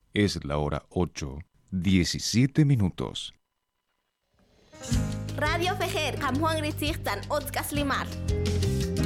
Es la hora 8:17. Radio Fejer, Kamhuang Rizich Tan Otzkas Limar.